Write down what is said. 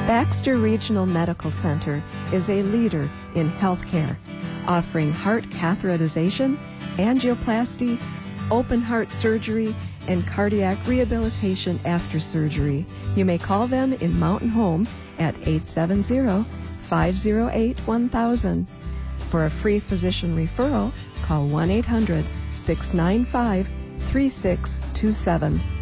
Baxter Regional Medical Center is a leader in healthcare, offering heart catheterization, angioplasty, open heart surgery, and cardiac rehabilitation after surgery. You may call them in Mountain Home at 870-508-1000. For a free physician referral, call 1-800-695-3627.